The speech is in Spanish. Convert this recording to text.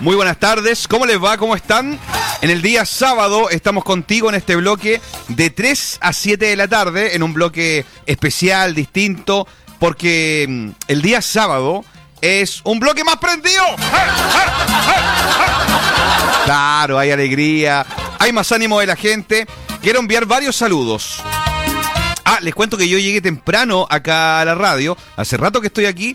Muy buenas tardes, ¿cómo les va? ¿Cómo están? En el día sábado estamos contigo en este bloque de 3 a 7 de la tarde, en un bloque especial, distinto, porque el día sábado es un bloque más prendido. Claro, hay alegría, hay más ánimo de la gente. Quiero enviar varios saludos. Les cuento que yo llegué temprano acá a la radio, hace rato que estoy aquí,